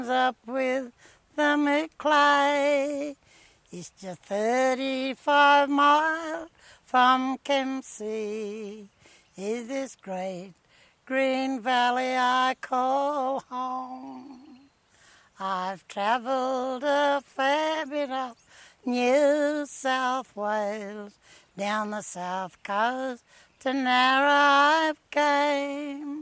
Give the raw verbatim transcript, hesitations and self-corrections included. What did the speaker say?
up with the Maclay. It's just thirty-five miles from Kempsey. Is this great green valley I call home? I've travelled a fair bit of New South Wales, down the south coast to Narra I've came.